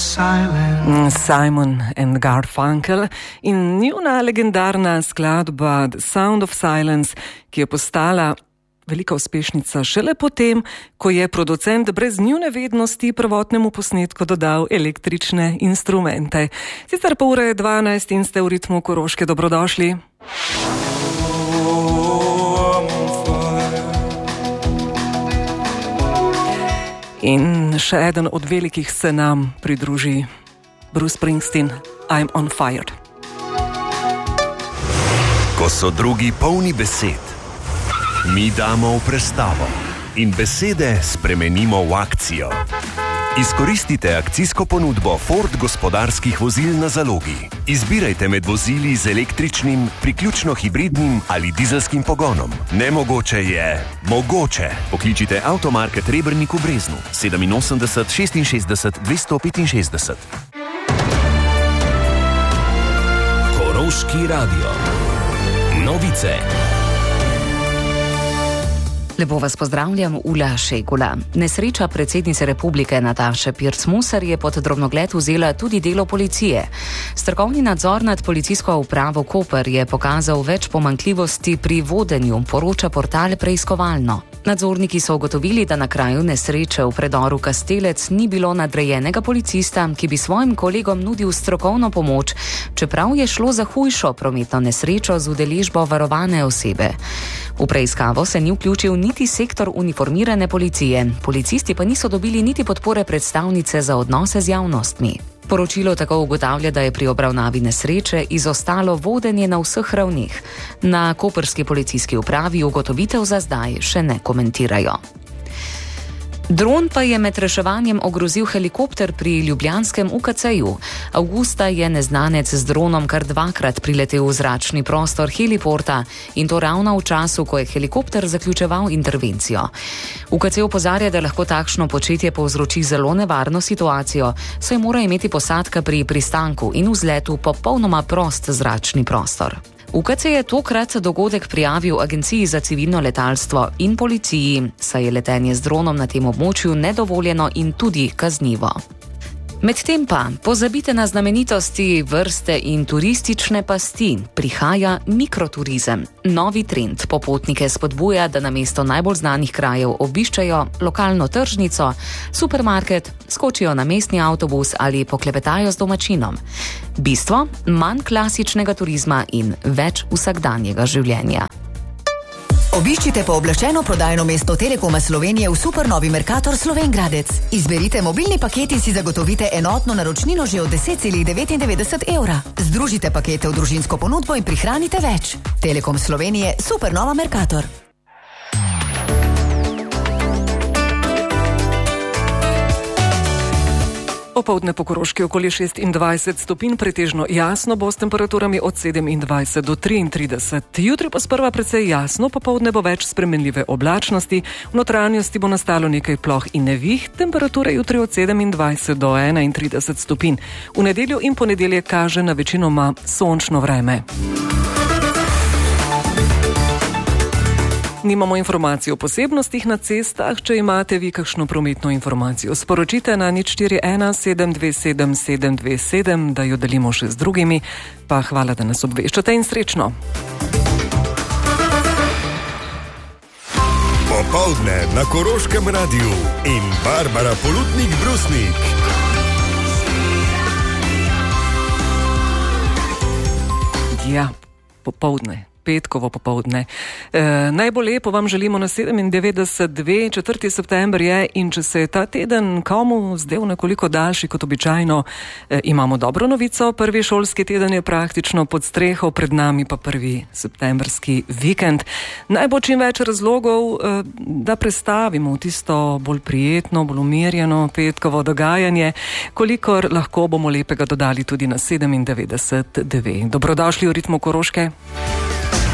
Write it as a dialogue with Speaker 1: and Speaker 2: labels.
Speaker 1: Simon and Garfunkel in njuna legendarna skladba The Sound of Silence, ki je postala velika uspešnica šele potem, ko je producent brez njune vednosti prvotnemu posnetku dodal električne instrumente. Sicer pa ura je 12 in ste v ritmu Koroške, dobrodošli. In še eden od velikih se nam pridruži, Bruce Springsteen, I'm on fire.
Speaker 2: Ko so drugi polni besed, mi damo v prestavo in besede spremenimo v akcijo. Izkoristite akcijsko ponudbo Ford gospodarskih vozil na zalogi. Izbirajte med vozili z električnim, priključno hibridnim ali dizelskim pogonom. Nemogoče je mogoče. Pokličite Automarket Rebernik v Breznu 87 66 265.
Speaker 3: Koroški radio. Novice.
Speaker 4: Lepo vas pozdravljam, Ula Šegula. Nesreča predsednice republike Nataše Pirc-Musar je pod drobnogled vzela tudi delo policije. Strokovni nadzor nad policijsko upravo Koper je pokazal več pomanjkljivosti pri vodenju, poroča portal Preiskovalno. Nadzorniki so ugotovili, da na kraju nesreče v predoru Kastelec ni bilo nadrejenega policista, ki bi svojim kolegom nudil strokovno pomoč, čeprav je šlo za hujšo prometno nesrečo z udeležbo varovane osebe. V preiskavo se ni vključil niti sektor uniformirane policije, policisti pa niso dobili niti podpore predstavnice za odnose z javnostmi. Poročilo tako ugotavlja, da je pri obravnavi nesreče izostalo vodenje na vseh ravneh. Na koprski policijski upravi ugotovitev za zdaj še ne komentirajo. Dron pa je med reševanjem ogrozil helikopter pri ljubljanskem UKC-ju. Avgusta je neznanec z dronom kar dvakrat priletel v zračni prostor heliporta in to ravno v času, ko je helikopter zaključeval intervencijo. UKC opozarja, da lahko takšno početje povzroči zelo nevarno situacijo, saj mora imeti posadka pri pristanku in vzletu popolnoma prost zračni prostor. UKC je tokrat dogodek prijavil Agenciji za civilno letalstvo in policiji, saj je letenje z dronom na tem območju nedovoljeno in tudi kaznivo. Medtem pa pozabite na znamenitosti, vrste in turistične pasti. Prihaja mikroturizem. Novi trend popotnike spodbuja, da namesto najbolj znanih krajev obiščajo lokalno tržnico, supermarket, skočijo na mestni avtobus ali poklepetajo z domačinom. Bistvo manj klasičnega turizma in več vsakdanjega življenja.
Speaker 5: Obiščite pooblaščeno prodajno mesto Telekoma Slovenije v supernovi Mercator Slovenj Gradec. Izberite mobilni paket in si zagotovite enotno naročnino že od 10,99 evra. Združite pakete v družinsko ponudbo in prihranite več. Telekom Slovenije, supernova Mercator.
Speaker 1: Opoldne po Koroški okoli 26 stopinj, pretežno jasno bo s temperaturami od 27 do 33. Jutri pa sprva precej jasno, popoldne bo več spremenljive oblačnosti, v notranjosti bo nastalo nekaj ploh in nevih, temperature jutri od 27 do 31 stopinj. V nedeljo in ponedeljek kaže na večinoma sončno vreme. Nimamo informacij o posebnostih na cestah. Če imate vi kakšno prometno informacijo, sporočite na 041 727 727, da jo delimo še z drugimi. Pa hvala, da nas obveščate in srečno.
Speaker 2: Popoldne na Koroškem radiju in Barbara Polutnik-Brusnik.
Speaker 1: Ja, popoldne. Petkovo popoldne. Najbolj lepo vam želimo na 97.2, 4. september je in če se je ta teden komu zdel nekoliko daljši kot običajno, imamo dobro novico. Prvi šolski teden je praktično pod streho, pred nami pa prvi septembrski vikend. Naj bo čim več razlogov, da prestavimo tisto bolj prijetno, bolj umirjeno petkovo dogajanje, kolikor lahko bomo lepega dodali tudi na 97.2. Dobrodošli v ritmu Koroške.